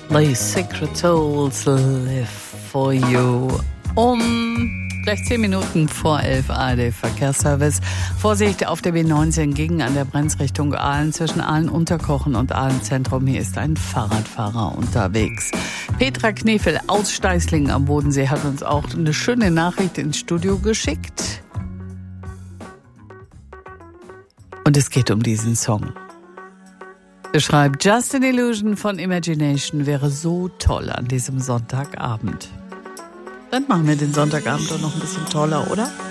These secret souls live for you. Gleich 10 Minuten vor 11 ARD Verkehrsservice. Vorsicht auf der B19 gegen an der Brenzrichtung Aalen zwischen Aalen-Unterkochen und Aalen-Zentrum. Hier ist ein Fahrradfahrer unterwegs. Petra Knefel aus Steißlingen am Bodensee hat uns auch eine schöne Nachricht ins Studio geschickt. Und es geht um diesen Song. Sie schreibt, Just an Illusion von Imagination wäre so toll an diesem Sonntagabend. Dann machen wir den Sonntagabend doch noch ein bisschen toller, oder?